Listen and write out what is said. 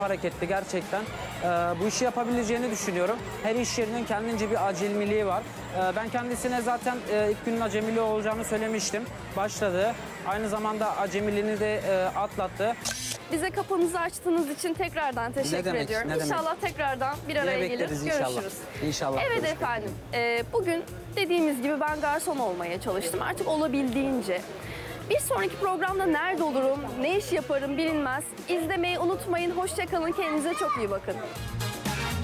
hareketli gerçekten. Bu işi yapabileceğini düşünüyorum. Her iş yerinin kendince bir acemiliği var. Ben kendisine zaten ilk günün acemiliği olacağını söylemiştim. Başladı. Aynı zamanda acemiliğini de atlattı. Bize kapınızı açtığınız için tekrardan teşekkür demek, ediyorum. ne demek. İnşallah tekrardan bir araya gelir, bekleriz görüşürüz. inşallah. İnşallah. Evet görüşmek efendim, bugün dediğimiz gibi ben garson olmaya çalıştım. Artık olabildiğince. Bir sonraki programda nerede olurum, ne iş yaparım bilinmez. İzlemeyi unutmayın. Hoşça kalın, kendinize çok iyi bakın.